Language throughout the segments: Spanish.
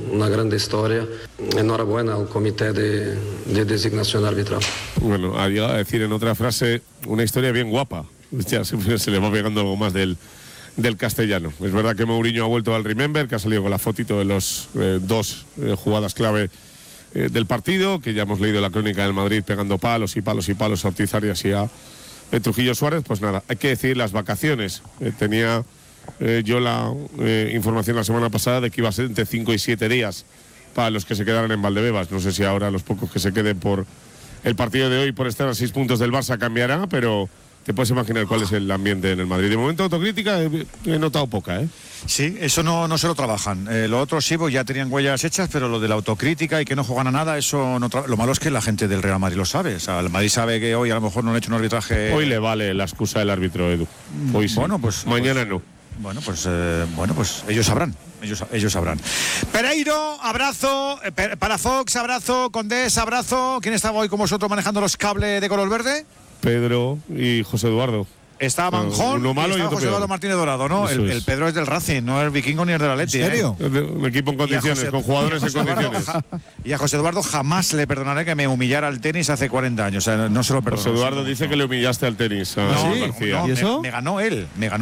una grande historia. Enhorabuena al comité de designación arbitral. Bueno, ha llegado a decir en otra frase una historia bien guapa. Ya siempre se le va pegando algo más del castellano. Es verdad que Mourinho ha vuelto al Remember, que ha salido con la fotito de los dos jugadas clave del partido, que ya hemos leído la crónica del Madrid pegando palos y palos y palos a Ortiz Arias y a Trujillo Suárez. Pues nada, hay que decir las vacaciones. Tenía yo la información la semana pasada de que iba a ser entre 5 y 7 días para los que se quedaran en Valdebebas. No sé si ahora los pocos que se queden por el partido de hoy, por estar a 6 puntos del Barça, cambiará, pero te puedes imaginar cuál es el ambiente en el Madrid. De momento, autocrítica he notado poca, ¿eh? Sí, eso no se lo trabajan. Lo otro sí, pues ya tenían huellas hechas, pero lo de la autocrítica y que no juegan a nada, eso no lo malo es que la gente del Real Madrid lo sabe. O sea, el Madrid sabe que hoy a lo mejor no han hecho un arbitraje. Hoy le vale la excusa del árbitro, Edu. Hoy sí. Bueno, pues mañana no. Bueno, pues ellos sabrán. Ellos sabrán. Pereiro, abrazo. Para Fox, abrazo. Condés, abrazo. ¿Quién estaba hoy con vosotros manejando los cables de color verde? Pedro y José Eduardo. Está Manjón, uno malo y otro José Eduardo Martínez Dorado, ¿no? El Pedro es del Racing, no es el Vikingo ni el del Atleti. ¿En serio? Un equipo en condiciones, con jugadores en condiciones. Y a José Eduardo jamás le perdonaré que me humillara al tenis hace 40 años. O sea, no se lo perdono. José Eduardo dice que le humillaste al tenis a García. No, ¿Y eso? Me ganó él.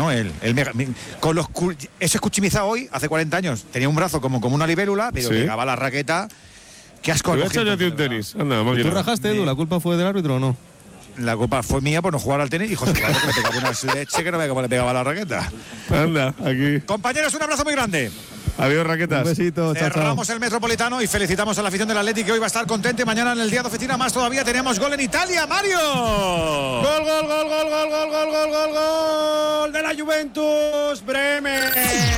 Ese Cuchimiza hoy, hace 40 años, tenía un brazo como una libélula, pero pegaba la raqueta. Qué asco. Te voy a echar yo a ti un tenis. Anda, ¿Tú rajaste, Edu? ¿La culpa fue del árbitro o no? La culpa fue mía por no jugar al tenis y José Eduardo que le pegaba una leche que no veía cómo le pegaba la raqueta. Anda, aquí. Compañeros, un abrazo muy grande. Adiós, raquetas. Un besito, chao, chao. Cerramos el Metropolitano y felicitamos a la afición del Atlético que hoy va a estar contenta. Mañana en el día de oficina más todavía tenemos gol en Italia, Mario. Gol de la Juventus, Bremer.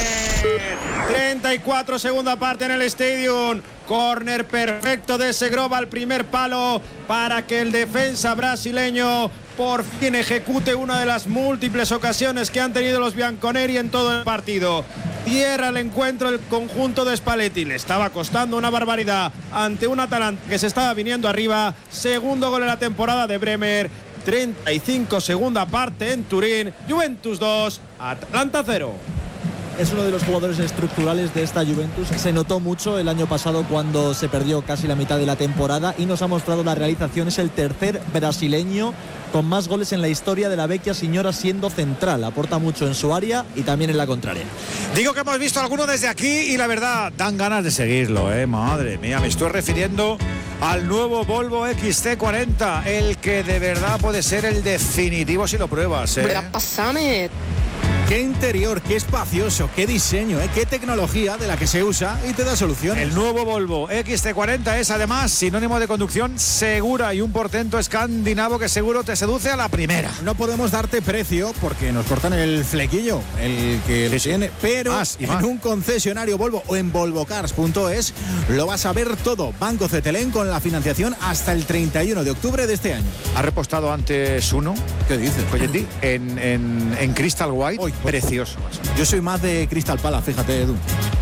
34 segunda parte en el Stadium. Córner perfecto de Segrova al primer palo para que el defensa brasileño por fin ejecute una de las múltiples ocasiones que han tenido los bianconeri en todo el partido. Cierra el encuentro el conjunto de Spalletti. Le estaba costando una barbaridad ante un Atalanta que se estaba viniendo arriba. Segundo gol en la temporada de Bremer. 35 segunda parte en Turín. Juventus 2, Atalanta 0. Es uno de los jugadores estructurales de esta Juventus. Se notó mucho el año pasado cuando se perdió casi la mitad de la temporada y nos ha mostrado la realización. Es el tercer brasileño con más goles en la historia de la Vecchia Signora siendo central. Aporta mucho en su área y también en la contraria. Digo que hemos visto alguno desde aquí y la verdad, dan ganas de seguirlo, madre mía. Me estoy refiriendo al nuevo Volvo XC40, el que de verdad puede ser el definitivo si lo pruebas, Pásame. Qué interior, qué espacioso, qué diseño, qué tecnología de la que se usa y te da soluciones. El nuevo Volvo XC40 es además sinónimo de conducción segura y un portento escandinavo que seguro te seduce a la primera. No podemos darte precio porque nos cortan el flequillo, el que le tiene, pero en un concesionario Volvo o en volvocars.es lo vas a ver todo. Banco Cetelén con la financiación hasta el 31 de octubre de este año. ¿Ha repostado antes uno? ¿Qué dices? Oye, en Crystal White. Hoy, precioso. Yo soy más de Crystal Palace, fíjate, Edu.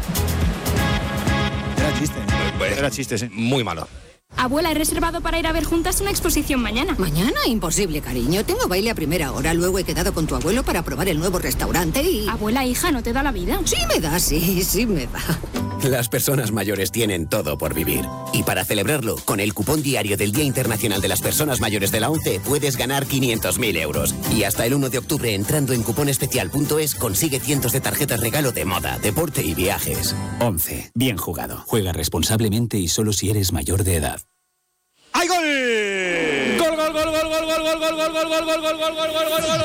Era chiste, sí. Muy malo. Abuela, he reservado para ir a ver juntas una exposición mañana. ¿Mañana? Imposible, cariño. Tengo baile a primera hora. Luego he quedado con tu abuelo para probar el nuevo restaurante y... Abuela, hija, ¿no te da la vida? Sí me da, sí me da. Las personas mayores tienen todo por vivir. Y para celebrarlo, con el cupón diario del Día Internacional de las Personas Mayores de la ONCE, puedes ganar 500.000 euros. Y hasta el 1 de octubre, entrando en cuponespecial.es, consigue cientos de tarjetas regalo de moda, deporte y viajes. ONCE. Bien jugado. Juega responsablemente y solo si eres mayor de edad. ¡Hay gol! ¡Gol, gol, gol, gol, gol, gol, gol, gol, gol, gol, gol, gol, gol, gol, gol, gol, gol, gol,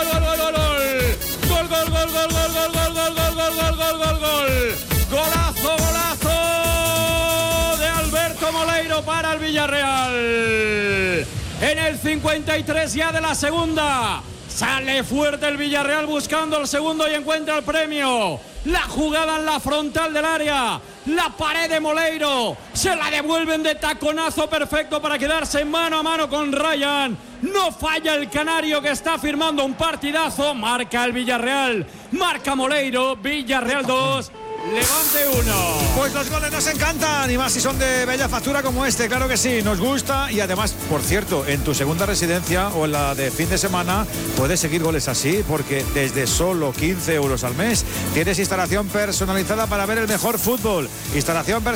golazo de Alberto Moleiro para el Villarreal. En el 53 ya de la segunda. Sale fuerte el Villarreal buscando el segundo y encuentra el premio. La jugada en la frontal del área. La pared de Moleiro. Se la devuelven de taconazo perfecto para quedarse mano a mano con Ryan. No falla el canario que está firmando un partidazo. Marca el Villarreal. Marca Moleiro. Villarreal 2. Levante 1. Pues los goles nos encantan y más si son de bella factura como este, claro que sí, nos gusta. Y además, por cierto, en tu segunda residencia o en la de fin de semana puedes seguir goles así porque desde solo 15 euros al mes tienes instalación personalizada para ver el mejor fútbol. Instalación personalizada